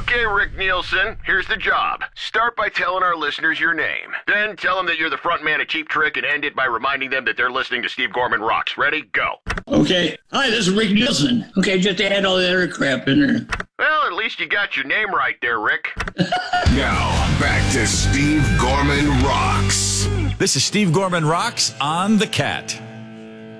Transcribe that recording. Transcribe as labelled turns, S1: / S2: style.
S1: Okay, Rick Nielsen, here's the job. Start by telling our listeners your name. Then tell them that you're the front man of Cheap Trick and end it by reminding them that they're listening to Steve Gorman Rocks. Ready? Go.
S2: Okay. Hi, this is Rick Nielsen. Okay, just add all the other crap in there.
S1: Well, at least you got your name right there, Rick.
S3: Now, back to Steve Gorman Rocks.
S4: This is Steve Gorman Rocks on the Cat.